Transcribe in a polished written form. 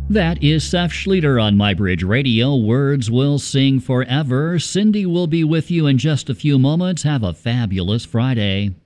That is Seth Schlueter on MyBridge Radio. Words will sing forever. Cindy will be with you in just a few moments. Have a fabulous Friday.